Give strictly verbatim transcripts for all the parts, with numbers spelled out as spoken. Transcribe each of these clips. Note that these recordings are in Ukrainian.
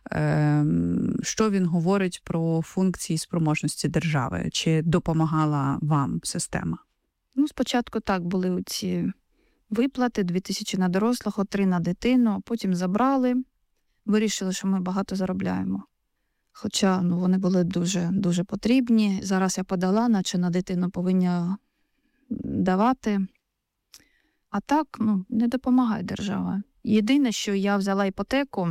Що він говорить про функції і спроможності держави? Чи допомагала вам система? Ну, спочатку так, були ці виплати, дві тисячі на дорослого, три на дитину, а потім забрали, вирішили, що ми багато заробляємо. Хоча ну, вони були дуже, дуже потрібні. Зараз я подала, наче на дитину повинні давати. А так, ну, не допомагає держава. Єдине, що я взяла іпотеку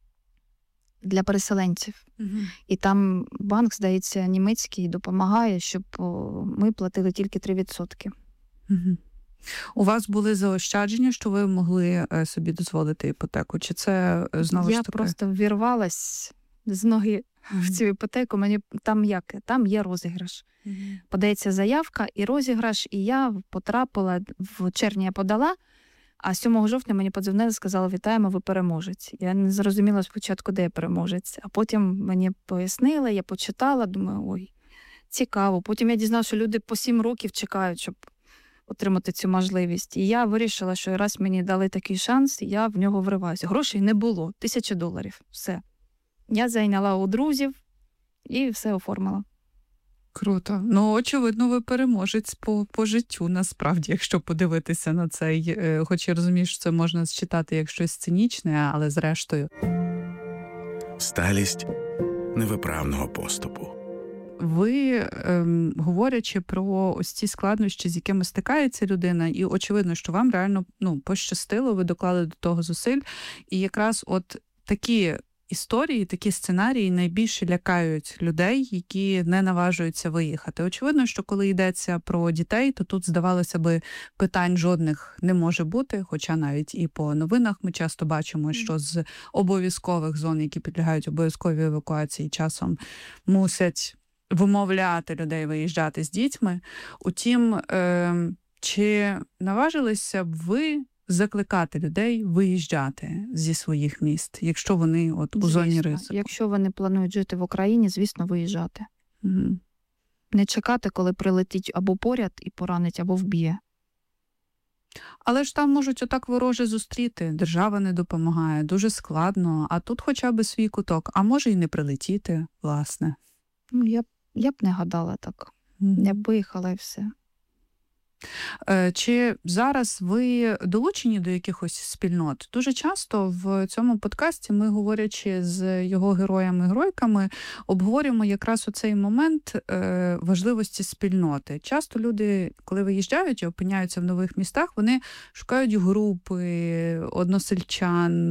для переселенців. Угу. І там банк, здається, німецький допомагає, щоб ми платили тільки три відсотки. Угу. У вас були заощадження, що ви могли собі дозволити іпотеку? Чи це знову я ж таки? Я просто ввірвалась з ноги угу. в цю іпотеку. Мені там як? Там є розіграш. Угу. Подається заявка і розіграш, і я потрапила, в червні я подала, а сьомого жовтня мені подзвонили, сказали, вітаємо, ви переможець. Я не зрозуміла спочатку, де я переможець. А потім мені пояснили, я почитала, думаю, ой, цікаво. Потім я дізналася, що люди по сім років чекають, щоб отримати цю можливість. І я вирішила, що раз мені дали такий шанс, я в нього вриваюся. Грошей не було, тисяча доларів, все. Я зайняла у друзів і все оформила. Круто. Ну, очевидно, ви переможець по, по життю, насправді, якщо подивитися на цей. Хоч я розумію, що це можна считати як щось цинічне, але зрештою. Сталість невиправного поступу. Ви, ем, говорячи про ось ці складнощі, з якими стикається людина, і очевидно, що вам реально ну, пощастило, ви доклали до того зусиль, і якраз от такі історії, такі сценарії найбільше лякають людей, які не наважуються виїхати. Очевидно, що коли йдеться про дітей, то тут, здавалося би, питань жодних не може бути, хоча навіть і по новинах ми часто бачимо, що з обов'язкових зон, які підлягають обов'язковій евакуації, часом мусять вимовляти людей виїжджати з дітьми. Утім, е, чи наважилися б ви закликати людей виїжджати зі своїх міст, якщо вони от у зоні ризику? Якщо вони планують жити в Україні, звісно, виїжджати. Угу. Не чекати, коли прилетить або поряд і поранить, або вб'є. Але ж там можуть отак вороже зустріти, держава не допомагає, дуже складно, а тут хоча б свій куток, а може й не прилетіти, власне. Ну, я б, я б не гадала так. Угу. Я б виїхала і все. Чи зараз ви долучені до якихось спільнот? Дуже часто в цьому подкасті ми, говорячи з його героями-геройками, обговорюємо якраз оцей момент важливості спільноти. Часто люди, коли виїжджають і опиняються в нових містах, вони шукають групи, односельчан,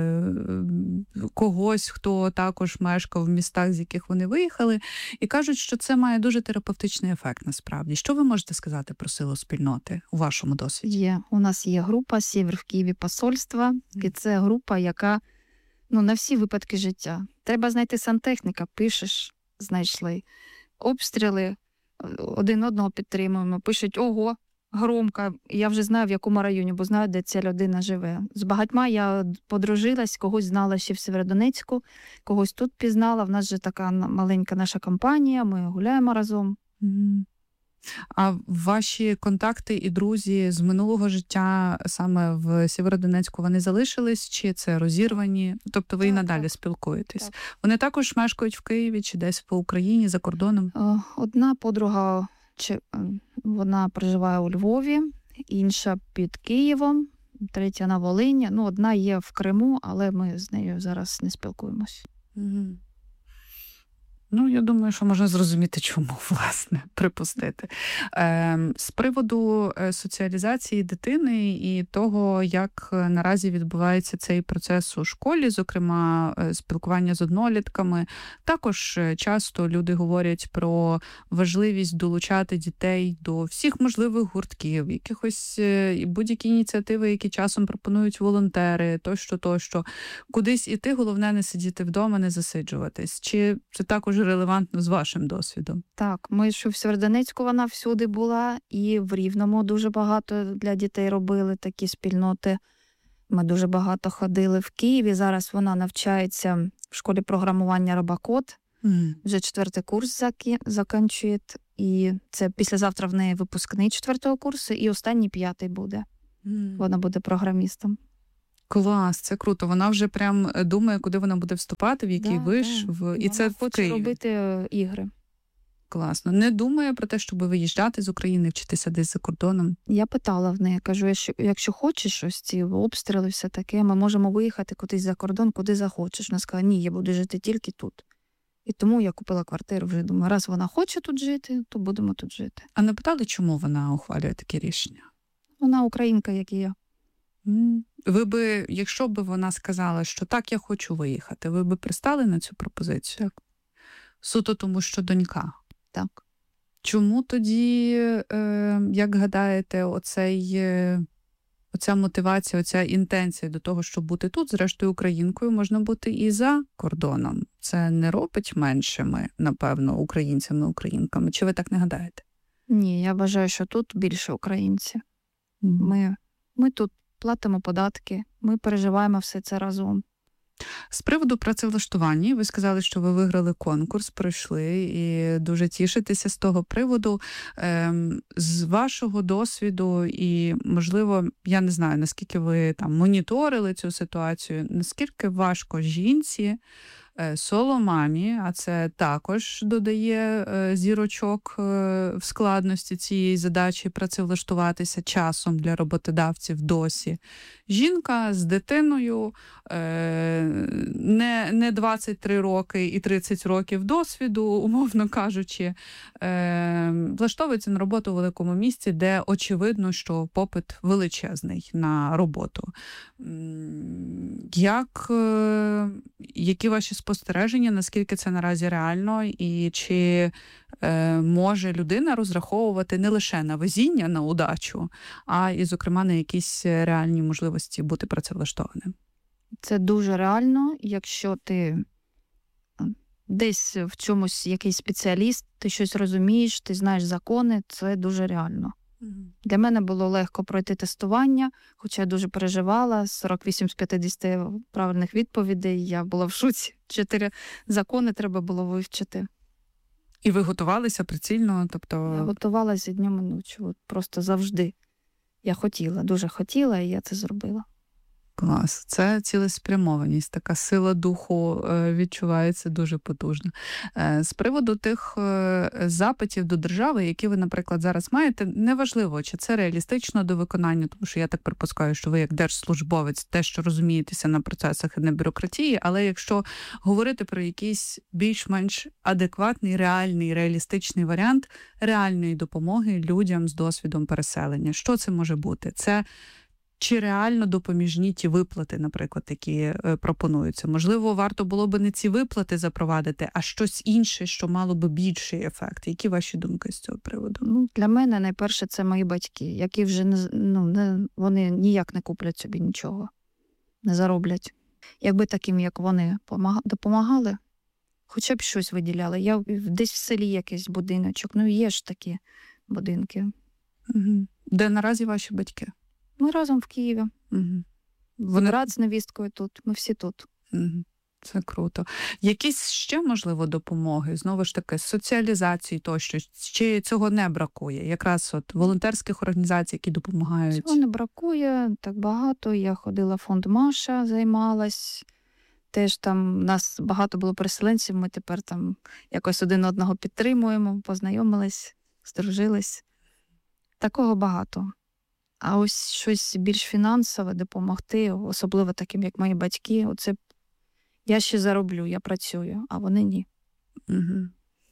когось, хто також мешкав в містах, з яких вони виїхали, і кажуть, що це має дуже терапевтичний ефект насправді. Що ви можете сказати про силу спільноти у вашому досвіді? Є. У нас є група «Сєвєр в Києві посольства», і це група, яка ну, на всі випадки життя. Треба знайти сантехніка, пишеш, знайшли. Обстріли, один одного підтримуємо, пишуть «Ого, громко». Я вже знаю, в якому районі, бо знаю, де ця людина живе. З багатьма я подружилась, когось знала ще в Сєвєродонецьку, когось тут пізнала. В нас же така маленька наша компанія, ми гуляємо разом. Mm. А ваші контакти і друзі з минулого життя саме в Сєвєродонецьку, вони залишились, чи це розірвані? Тобто ви так, і надалі так. спілкуєтесь? Так. Вони також мешкають в Києві чи десь по Україні, за кордоном? Одна подруга, вона проживає у Львові, інша під Києвом, третя на Волині. Ну, одна є в Криму, але ми з нею зараз не спілкуємось. Угу. Ну, я думаю, що можна зрозуміти, чому, власне, припустити. Е, з приводу соціалізації дитини і того, як наразі відбувається цей процес у школі, зокрема, спілкування з однолітками, також часто люди говорять про важливість долучати дітей до всіх можливих гуртків, якихось будь-які ініціативи, які часом пропонують волонтери, тощо, тощо. Кудись іти, головне не сидіти вдома, не засиджуватись. Чи це також релевантно з вашим досвідом? Так, ми що в Сєвєродонецьку вона всюди була, і в Рівному дуже багато для дітей робили такі спільноти. Ми дуже багато ходили в Києві. Зараз вона навчається в школі програмування «Робокод». Mm. Вже четвертий курс заки... закінчує. І це післязавтра в неї випускний четвертого курсу, і останній п'ятий буде. Mm. Вона буде програмістом. Клас, це круто. Вона вже прям думає, куди вона буде вступати, в який Да, виш, да. в... і Вона це в хоче Києві. робити е, ігри. Класно. Не думає про те, щоб виїжджати з України, вчитися десь за кордоном? Я питала в неї, кажу, якщо, якщо хочеш ось ці обстріли, все таке, ми можемо виїхати кудись за кордон, куди захочеш. Вона сказала, ні, я буду жити тільки тут. І тому я купила квартиру вже. Думаю, раз вона хоче тут жити, то будемо тут жити. А не питали, чому вона ухвалює таке рішення? Вона українка, як і я. М. Ви би, якщо б вона сказала, що так, я хочу виїхати, ви би пристали на цю пропозицію? Так. Суто тому, що донька. Так. Чому тоді, е, як гадаєте, оцей, е, оця мотивація, оця інтенція до того, щоб бути тут, зрештою, українкою, можна бути і за кордоном? Це не робить меншими, напевно, українцями, українками? Чи ви так не гадаєте? Ні, я вважаю, що тут більше українці. Мгм. Ми, ми тут платимо податки, ми переживаємо все це разом. З приводу працевлаштування, ви сказали, що ви виграли конкурс, пройшли і дуже тішитеся з того приводу. Ем, з вашого досвіду і, можливо, я не знаю, наскільки ви там моніторили цю ситуацію, наскільки важко жінці, е, соломамі, а це також додає е, зірочок е, в складності цієї задачі працевлаштуватися часом для роботодавців досі. Жінка з дитиною, е, не, не двадцять три роки і тридцять років досвіду, умовно кажучи, е, влаштовується на роботу у великому місті, де очевидно, що попит величезний на роботу. М, Як, е, які ваші спостереження, наскільки це наразі реально, і чи е, може людина розраховувати не лише на везіння, на удачу, а і, зокрема, на якісь реальні можливості бути працевлаштованим? Це дуже реально, якщо ти е, десь в чомусь якийсь спеціаліст, ти щось розумієш, ти знаєш закони, це дуже реально. Для мене було легко пройти тестування, хоча я дуже переживала. сорок вісім з п'ятдесят правильних відповідей, я була в шоці. Чотири закони треба було вивчити. І ви готувалися прицільно? Тобто... Я готувалася днем і ночі, от просто завжди. Я хотіла, дуже хотіла, і я це зробила. Клас. Це цілеспрямованість, така сила духу е, відчувається дуже потужно. Е, З приводу тих е, запитів до держави, які ви, наприклад, зараз маєте, неважливо, чи це реалістично до виконання, тому що я так припускаю, що ви як держслужбовець те, що розумієтеся на процесах і на бюрократії, але якщо говорити про якийсь більш-менш адекватний, реальний, реалістичний варіант реальної допомоги людям з досвідом переселення, що це може бути? Це чи реально допоміжні ті виплати, наприклад, які е, пропонуються? Можливо, варто було б не ці виплати запровадити, а щось інше, що мало би більший ефект. Які ваші думки з цього приводу? Ну, для мене найперше це мої батьки, які вже не, ну, не, вони ніяк не куплять собі нічого, не зароблять. Якби таким, як вони, допомагали, хоча б щось виділяли. Я десь в селі якийсь будиночок, ну є ж такі будинки. Угу. Де наразі ваші батьки? Ми разом в Києві. Угу. Вони... Брат з невісткою тут, ми всі тут. Угу. Це круто. Якісь ще, можливо, допомоги, знову ж таки, соціалізації тощо, чи цього не бракує? Якраз от волонтерських організацій, які допомагають. Цього не бракує, так багато. Я ходила в фонд Маша, займалась. Теж там у нас багато було переселенців, ми тепер там якось один одного підтримуємо, познайомились, здружились. Такого багато. А ось щось більш фінансове допомогти, особливо таким, як мої батьки, оце я ще зароблю, я працюю, а вони ні. Угу.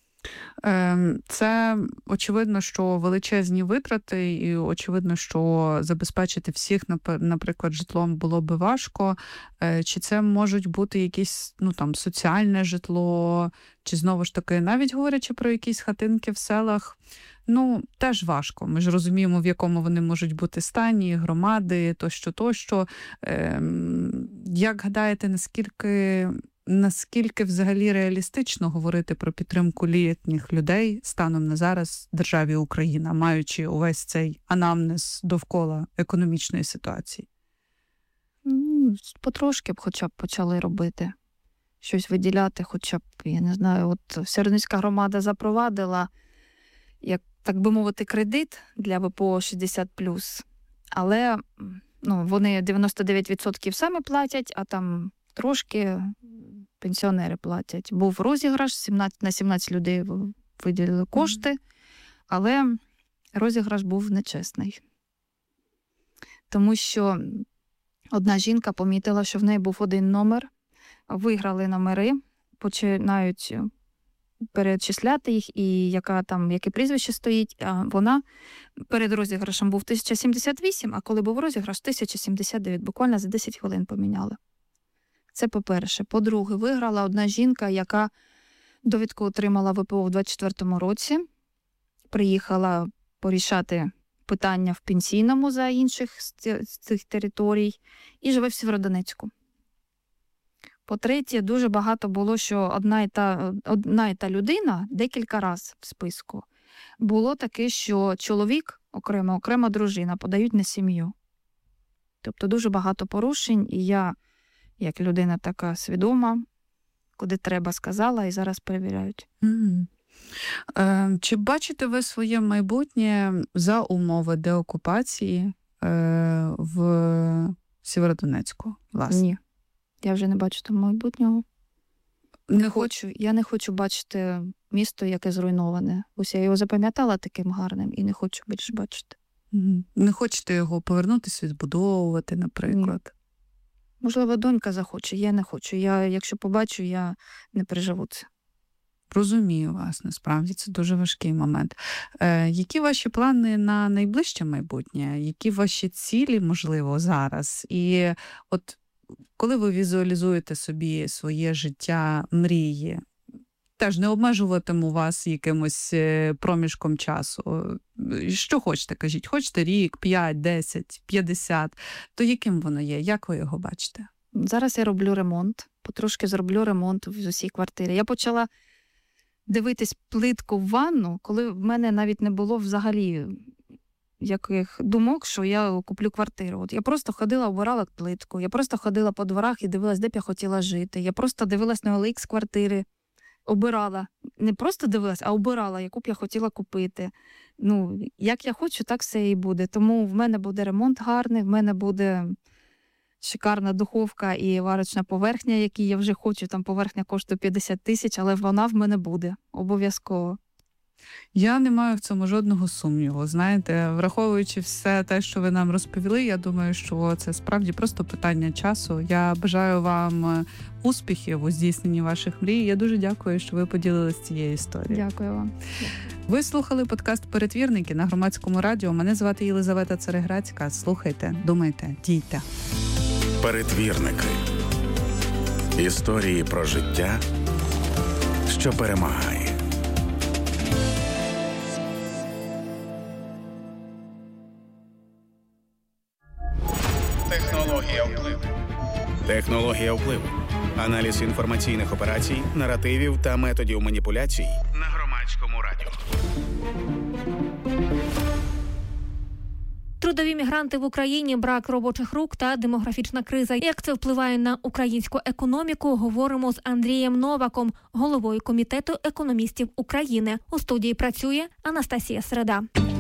Це очевидно, що величезні витрати, і очевидно, що забезпечити всіх, наприклад, житлом було би важко. Чи це можуть бути якісь, ну там, соціальне житло, чи знову ж таки, навіть говорячи про якісь хатинки в селах, ну, теж важко. Ми ж розуміємо, в якому вони можуть бути стані, громади, тощо, тощо. Як гадаєте, наскільки... Наскільки взагалі реалістично говорити про підтримку літніх людей станом на зараз в державі Україна, маючи увесь цей анамнез довкола економічної ситуації? Потрошки б хоча б почали робити. Щось виділяти, хоча б, я не знаю, от Сєвєродонецька громада запровадила, як, так би мовити, кредит для ВПО шістдесят плюс, але ну, вони дев'яносто дев'ять відсотків самі платять, а там трошки пенсіонери платять. Був розіграш, сімнадцять на сімнадцять людей виділили кошти, mm-hmm. але розіграш був нечесний. Тому що одна жінка помітила, що в неї був один номер, виграли номери, починають перечисляти їх, і яка там, яке прізвище стоїть, а вона перед розіграшем був тисяча сімдесят вісім, а коли був розіграш, тисяча сімдесят дев'ять. Буквально за десять хвилин поміняли. Це по-перше. По-друге, виграла одна жінка, яка довідку отримала ВПО в двадцять четвертому році, приїхала порішати питання в пенсійному за інших з цих територій і живе в Сєвєродонецьку. По-третє, дуже багато було, що одна і та, одна і та людина декілька разів в списку. Було таке, що чоловік окремо, окрема дружина подають на сім'ю. Тобто дуже багато порушень, і я, як людина така свідома, куди треба сказала, і зараз перевіряють. Mm-hmm. Е, чи бачите ви своє майбутнє за умови деокупації е, в Сєвєродонецьку? Власне? Ні. Я вже не бачу там майбутнього. Не, не хочу. Я не хочу бачити місто, яке зруйноване. Ось я його запам'ятала таким гарним і не хочу більше бачити. Mm-hmm. Не хочете його повернутися, відбудовувати, наприклад? Ні. Можливо, донька захоче, я не хочу. Я, якщо побачу, я не переживу це. Розумію вас, насправді, це дуже важкий момент. Е, які ваші плани на найближче майбутнє? Які ваші цілі, можливо, зараз? І от коли ви візуалізуєте собі своє життя, мрії, теж не обмежуватиму вас якимось проміжком часу. Що хочете, кажіть? Хочете рік, п'ять, десять, п'ятдесят? То яким воно є? Як ви його бачите? Зараз я роблю ремонт. Потрошки зроблю ремонт в усій квартирі. Я почала дивитись плитку в ванну, коли в мене навіть не було взагалі яких думок, що я куплю квартиру. От я просто ходила, обирала плитку, я просто ходила по дворах і дивилась, де б я хотіла жити. Я просто дивилась на О Ел Ікс квартири, обирала. Не просто дивилась, а обирала, яку б я хотіла купити. Ну, як я хочу, так все і буде. Тому в мене буде ремонт гарний, в мене буде шикарна духовка і варочна поверхня, які я вже хочу. Там поверхня коштує п'ятдесят тисяч, але вона в мене буде. Обов'язково. Я не маю в цьому жодного сумніву. Знаєте, враховуючи все те, що ви нам розповіли, я думаю, що це справді просто питання часу. Я бажаю вам успіхів у здійсненні ваших мрій. Я дуже дякую, що ви поділилися цією історією. Дякую вам. Ви слухали подкаст «Перетвірники» на Громадському радіо. Мене звати Єлизавета Цереграцька. Слухайте, думайте, дійте. Перетвірники. Історії про життя, що перемагає. Технологія впливу. Технологія впливу. Аналіз інформаційних операцій, наративів та методів маніпуляцій на Громадському радіо. Трудові мігранти в Україні, брак робочих рук та демографічна криза. Як це впливає на українську економіку, говоримо з Андрієм Новаком, головою Комітету економістів України. У студії працює Анастасія Середа.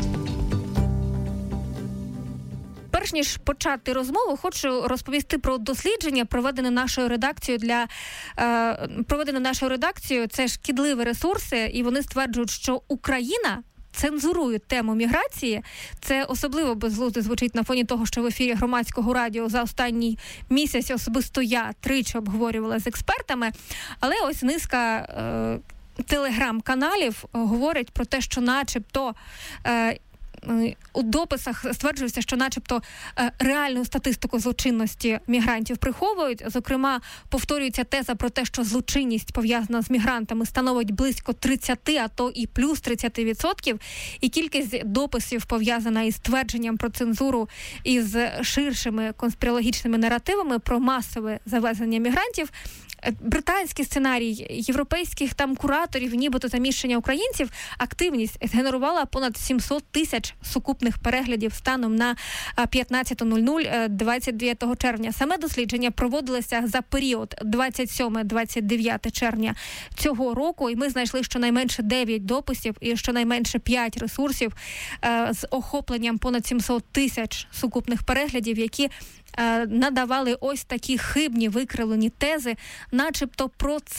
Перш ніж почати розмову, хочу розповісти про дослідження, проведене нашою редакцією для е, проведене нашою редакцією. Це шкідливі ресурси, і вони стверджують, що Україна цензурує тему міграції. Це особливо безглуздо звучить на фоні того, що в ефірі Громадського радіо за останній місяць особисто я тричі обговорювала з експертами. Але ось низка е, телеграм-каналів говорять про те, що начебто е, у дописах стверджується, що начебто реальну статистику злочинності мігрантів приховують. Зокрема, повторюється теза про те, що злочинність пов'язана з мігрантами становить близько тридцять, а то і плюс тридцять відсотків. І кількість дописів пов'язана із твердженням про цензуру і з ширшими конспірологічними наративами про масове завезення мігрантів. Британський сценарій європейських там кураторів, нібито заміщення українців, активність згенерувала понад сімсот тисяч тисяч сукупних переглядів станом на п'ятнадцята нуль нуль двадцять дев'ятого червня. Саме дослідження проводилося за період двадцять сьоме - двадцять дев'яте червня цього року, і ми знайшли щонайменше дев'ять дописів і щонайменше п'ять ресурсів е, з охопленням понад сімсот тисяч сукупних переглядів, які е, надавали ось такі хибні викривлені тези, начебто про це